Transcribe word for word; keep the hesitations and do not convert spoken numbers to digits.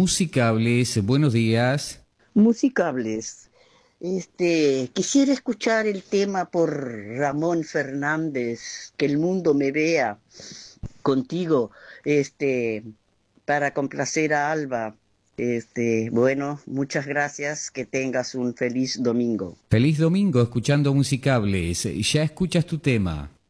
Musicables, buenos días. Musicables. Este, quisiera escuchar el tema por Ramón Fernández, Que el mundo me vea contigo, este, para complacer a Alba. Este, bueno, muchas gracias, que tengas un feliz domingo. Feliz domingo escuchando Musicables. Ya escuchas tu tema.